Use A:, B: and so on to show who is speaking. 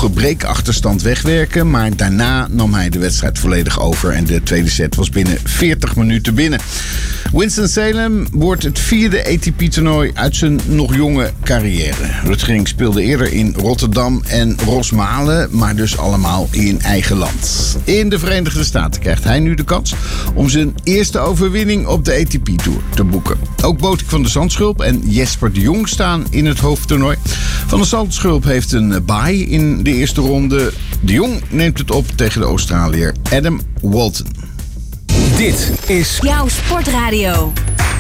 A: vroege breakachterstand wegwerken, maar daarna nam hij de wedstrijd volledig over en de tweede set was binnen 40 minuten binnen. Winston-Salem wordt het 4e ATP-toernooi uit zijn nog jonge carrière. Rutgering speelde eerder in Rotterdam en Rosmalen, maar dus allemaal in eigen land. In de Verenigde Staten krijgt hij nu de kans om zijn eerste overwinning op de ATP-tour te boeken. Ook Botik van der Zandschulp en Jesper de Jong staan in het hoofdtoernooi. Van der Zandschulp heeft een bye in de eerste ronde. De Jong neemt het op tegen de Australiër Adam Walton.
B: Dit is
C: jouw sportradio.